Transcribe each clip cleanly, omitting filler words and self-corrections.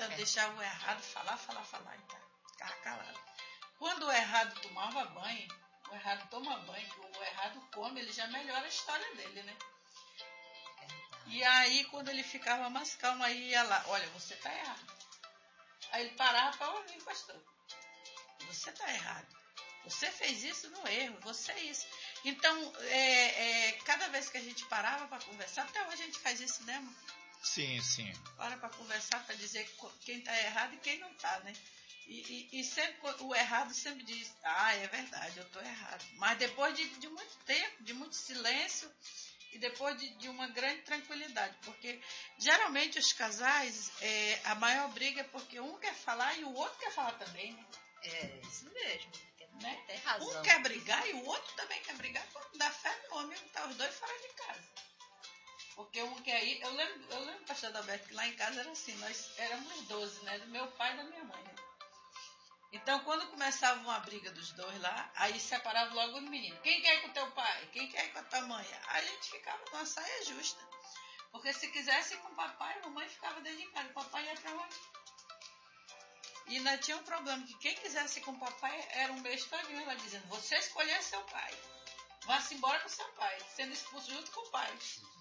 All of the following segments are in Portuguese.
deixava o errado falar, e tá, ficava calado. Quando o errado tomava banho, o errado toma banho, que o errado come, ele já melhora a história dele, né? E aí, quando ele ficava mais calmo, aí ia lá, olha, você tá errado. Aí ele parava para ouvir, pastor. Você tá errado. Você fez isso no erro, você é isso. Então, cada vez que a gente parava para conversar, até hoje a gente faz isso, né, amor? Sim, sim. Para conversar, para dizer quem está errado e quem não está, né? E sempre o errado sempre diz, é verdade, eu estou errado. Mas depois de muito tempo, de muito silêncio e depois de uma grande tranquilidade. Porque geralmente os casais, a maior briga é porque um quer falar e o outro quer falar também, né? É isso mesmo. Né? Tem razão. Um quer brigar e o outro também quer brigar. Quando dá fé no homem, tá os dois fora de casa. Porque um quer ir. Eu lembro, pastor Adalberto, que lá em casa era assim, nós éramos 12, né? Do meu pai e da minha mãe. Né? Então, quando começava uma briga dos dois lá, aí separava logo os meninos. Quem quer ir com o teu pai? Quem quer ir com a tua mãe? Aí a gente ficava com uma saia justa. Porque se quisesse ir com o papai, a mamãe ficava dentro de casa. O papai ia pra onde? E ainda tinha um problema, que quem quisesse ir com o papai era um mês todinho, ela dizendo, você escolheu seu pai. Vá-se embora com seu pai, sendo expulso junto com o pai.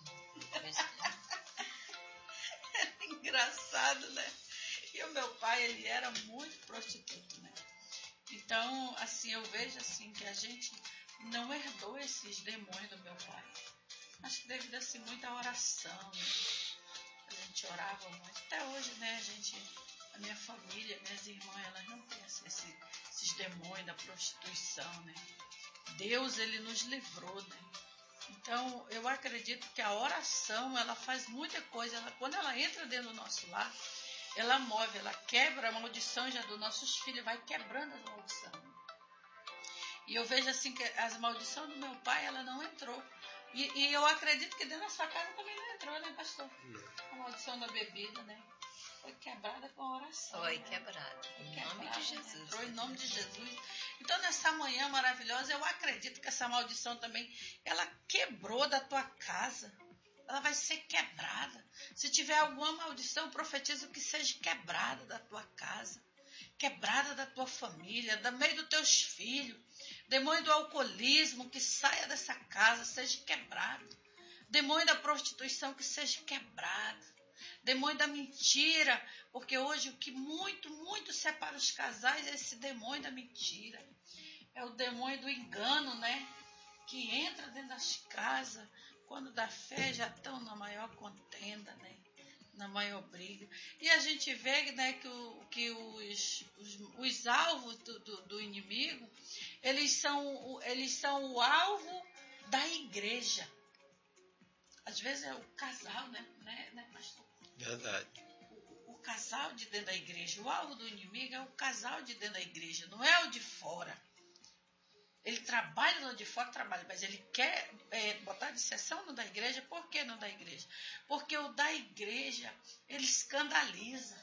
Era engraçado, né? E o meu pai, ele era muito prostituto, né? Então, assim, eu vejo assim que a gente não herdou esses demônios do meu pai. Acho que devido assim muita oração, né? A gente orava muito. Até hoje, né, a minha família, minhas irmãs, elas não têm esses demônios da prostituição, né? Deus, ele nos livrou, né? Então, eu acredito que a oração, ela faz muita coisa. Quando ela entra dentro do nosso lar, ela move, ela quebra a maldição já dos nossos filhos, vai quebrando as maldições. E eu vejo assim que as maldições do meu pai, ela não entrou. E eu acredito que dentro da sua casa também não entrou, né, pastor? A maldição da bebida, né? Foi quebrada com a oração. Foi quebrada. Em nome de Jesus. Entrou em nome de Jesus. Então, nessa manhã maravilhosa, eu acredito que essa maldição também, ela quebrou da tua casa. Ela vai ser quebrada. Se tiver alguma maldição, eu profetizo que seja quebrada da tua casa. Quebrada da tua família, do meio dos teus filhos. Demônio do alcoolismo, que saia dessa casa, seja quebrado. Demônio da prostituição, que seja quebrado. Demônio da mentira, porque hoje o que muito, muito separa os casais é esse demônio da mentira. É o demônio do engano, né? Que entra dentro das casas, quando dá fé já estão na maior contenda, né? Na maior briga. E a gente vê, né, que os alvos do inimigo, eles são o alvo da igreja. Às vezes é o casal, né, pastor? Verdade. O casal de dentro da igreja. O alvo do inimigo é o casal de dentro da igreja, não é o de fora. Ele trabalha no de fora, mas ele quer botar disseção no da igreja. Por que no da igreja? Porque o da igreja, ele escandaliza.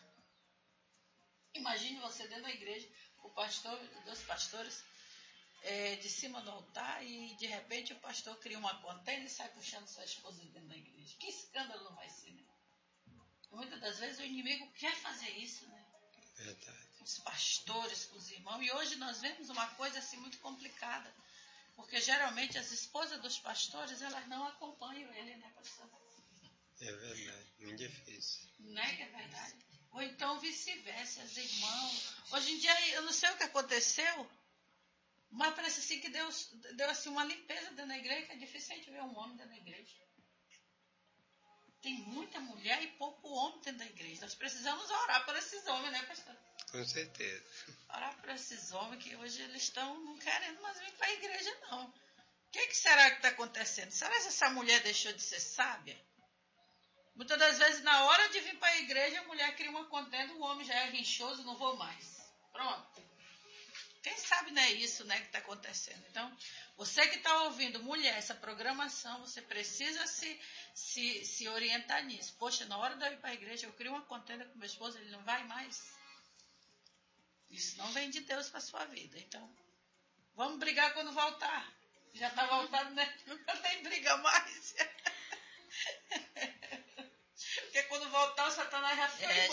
Imagine você dentro da igreja, o pastor, dois pastores, de cima do altar, e de repente o pastor cria uma contenda e sai puxando sua esposa dentro da igreja. Que escândalo não vai ser, né? Muitas das vezes o inimigo quer fazer isso, né? Verdade. Os pastores, com os irmãos. E hoje nós vemos uma coisa assim muito complicada. Porque geralmente as esposas dos pastores, elas não acompanham ele, né, pastor? É verdade. Muito difícil. Não é que é verdade? Ou então vice-versa, as irmãs. Hoje em dia, eu não sei o que aconteceu, mas parece assim que Deus deu assim, uma limpeza dentro da igreja, que é difícil a gente ver um homem dentro da igreja. Tem muita mulher e pouco homem dentro da igreja. Nós precisamos orar por esses homens, né, pastor? Com certeza. Orar por esses homens que hoje eles estão não querendo mais vir para a igreja, não. O que será que está acontecendo? Será que essa mulher deixou de ser sábia? Muitas das vezes, na hora de vir para a igreja, a mulher cria uma contenda, o homem já é rinchoso, não vou mais. Pronto. Quem sabe não é isso, né, que está acontecendo. Então, você que está ouvindo, mulher, essa programação, você precisa se orientar nisso. Poxa, na hora de eu ir para a igreja, eu crio uma contenda com meu esposo, ele não vai mais. Isso não vem de Deus para a sua vida. Então, vamos brigar quando voltar. Já está voltando, né? Não tem briga mais. Porque quando voltar, o Satanás já foi embora.